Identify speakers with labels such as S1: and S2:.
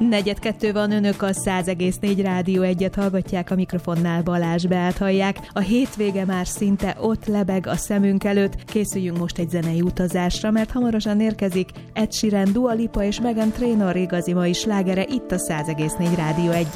S1: 4:02 van, önök a 100,4 Rádió 1-et hallgatják, a mikrofonnál Balázs Beát hallják. A hétvége már szinte ott lebeg a szemünk előtt, készüljünk most egy zenei utazásra, mert hamarosan érkezik Ed Sheeran, Dua Lipa és Meghan Trainor igazi mai slágere itt a 100,4 Rádió 1.